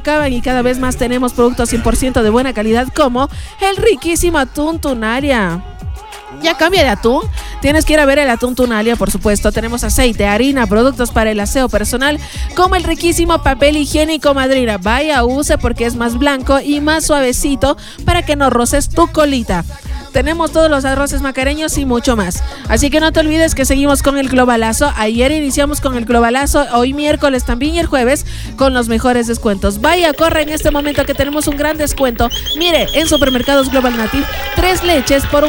acaban y cada vez más tenemos productos 100% de buena calidad como el riquísimo atún Tunalia. Ya cambia de atún. Tienes que ir a ver el atún Tunalia, por supuesto. Tenemos aceite, harina, productos para el aseo personal, como el riquísimo papel higiénico Madrina. Vaya, use porque es más blanco y más suavecito para que no roces tu colita. Tenemos todos los arroces macareños y mucho más. Así que no te olvides que seguimos con el Globalazo. Ayer iniciamos con el Globalazo, hoy miércoles también y el jueves con los mejores descuentos. Vaya, corre en este momento que tenemos un gran descuento. Mire, en Supermercados Global Native, 3 leches por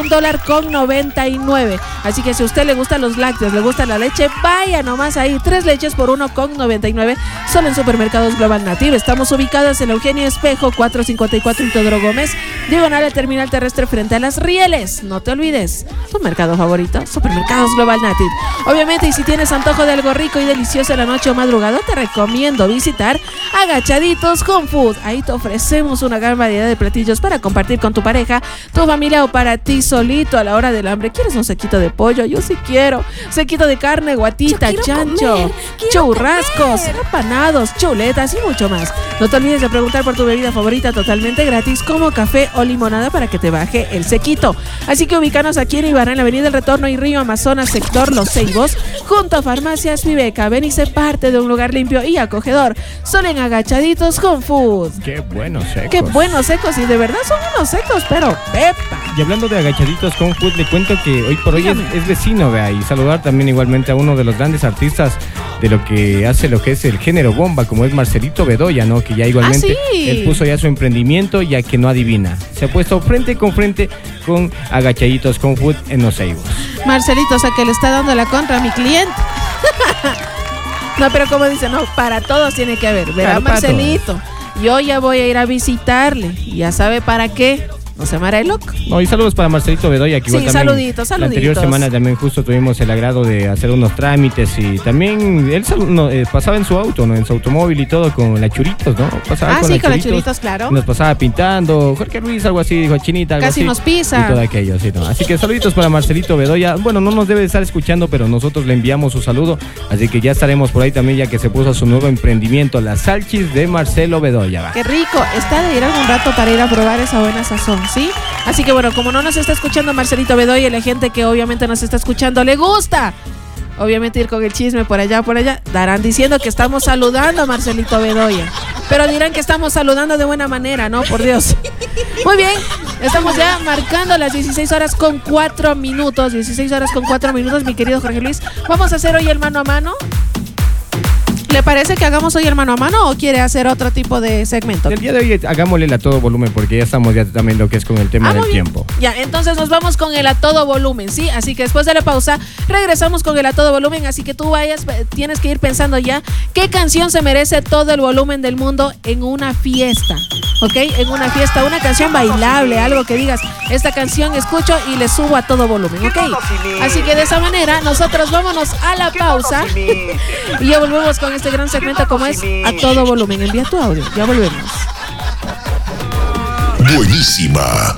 $1.99. Así que si a usted le gustan los lácteos, le gusta la leche, vaya nomás ahí, 3 leches por $1.99, solo en Supermercados Global Native. Estamos ubicados en Eugenio Espejo, 454 Itodoro Gómez, diagonal al terminal terrestre frente a las Rieles. No te olvides, tu mercado favorito, Supermercados Global Native. Obviamente, y si tienes antojo de algo rico y delicioso en la noche o madrugada, te recomiendo visitar Agachaditos Home Food. Ahí te ofrecemos una gran variedad de platillos para compartir con tu pareja, tu familia o para ti solito a la hora del hambre. ¿Quieres un sequito de pollo? Yo sí quiero. Sequito de carne, guatita, chancho, churrascos, empanados, chuletas y mucho más. No te olvides de preguntar por tu bebida favorita totalmente gratis, como café o limonada, para que te baje el sequito. Así que ubícanos aquí en Ibarra, en la Avenida del Retorno y Río Amazonas, sector Los Ceibos, junto a Farmacias Viveca. Ven y sé parte de un lugar limpio y acogedor, solo en Agachaditos Home Food. Qué buenos secos. Qué buenos secos, y de verdad son unos secos, pero pepa. Y hablando de Agachaditos Home Food, le cuento que hoy por hoy es vecino, vea, y saludar también igualmente a uno de los grandes artistas de lo que hace lo que es el género bomba, como es Marcelito Bedoya, ¿no? Que ya igualmente él puso ya su emprendimiento, ya que no adivina. Se ha puesto frente con frente con Agachaditos Home Food en Los Ceibos. Marcelito, o sea que le está dando la contra a mi cliente. No, pero como dice, no, para todos tiene que haber. Verá, claro, Marcelito, yo ya voy a ir a visitarle. Y ya sabe para qué. No se mara el loco. No, y saludos para Marcelito Bedoya, que igual también saluditos. La anterior semana también justo tuvimos el agrado de hacer unos trámites, y también él pasaba en su auto, ¿no? En su automóvil y todo, con la Churitos, ¿no? Pasaba con la Churitos, claro. Nos pasaba pintando, Jorge Ruiz, algo así, dijo Chinita, algo casi así, nos pisa. Y todo aquello, sí, ¿no? Así que saluditos para Marcelito Bedoya. Bueno, no nos debe estar escuchando, pero nosotros le enviamos su saludo, así que ya estaremos por ahí también, ya que se puso su nuevo emprendimiento, las salchis de Marcelo Bedoya. Va. Qué rico, está de ir algún rato para ir a probar esa buena sazón, ¿sí? Así que bueno, como no nos está escuchando Marcelito Bedoya, y la gente que obviamente nos está escuchando le gusta obviamente ir con el chisme por allá, darán diciendo que estamos saludando a Marcelito Bedoya, pero dirán que estamos saludando de buena manera, ¿no? Por Dios. Muy bien, estamos ya marcando las 16 horas con 4 minutos, mi querido Jorge Luis. Vamos a hacer hoy el mano a mano. ¿Le parece que hagamos hoy el mano a mano o quiere hacer otro tipo de segmento? El día de hoy hagámosle a todo volumen, porque ya estamos ya también lo que es con el tema del tiempo. Ya, entonces nos vamos con el a todo volumen, ¿sí? Así que después de la pausa regresamos con el a todo volumen, así que tú tienes que ir pensando ya qué canción se merece todo el volumen del mundo en una fiesta, ¿ok? En una fiesta, una canción bailable, algo que digas, esta canción escucho y le subo a todo volumen, ¿ok? Así que de esa manera nosotros vámonos a la pausa y ya volvemos con este gran segmento como es a todo volumen. Envía tu audio, ya volvemos. Buenísima.